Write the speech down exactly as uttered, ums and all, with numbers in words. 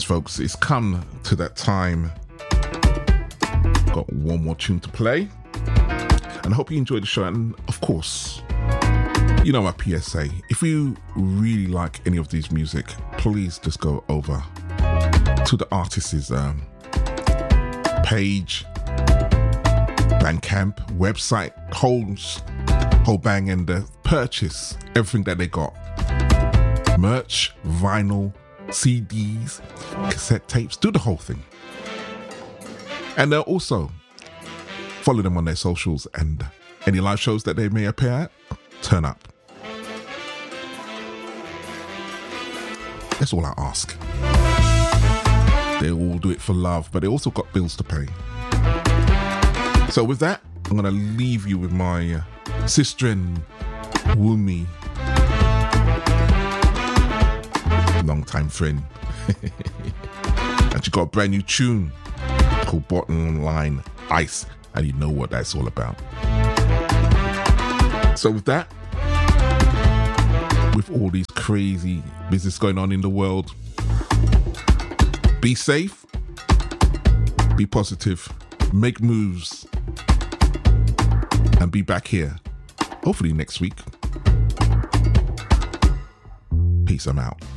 Yes, folks, it's come to that time. Got one more tune to play. And I hope you enjoyed the show. And of course, you know my P S A. If you really like any of these music, please just go over to the artist's um, page, Bandcamp, website, whole, whole bang, and uh, purchase everything that they got. Merch, vinyl, C Ds, cassette tapes, do the whole thing. And uh, also follow them on their socials, and any live shows that they may appear at, turn up. That's all I ask. They all do it for love, but they also got bills to pay. So with that, I'm going to leave you with my uh, sister in Wumi, long-time friend. And she got a brand new tune called Bottom Line Ice, and you know what that's all about. So with that, with all these crazy business going on in the world, be safe, be positive, make moves, and be back here hopefully next week. Peace, I'm out.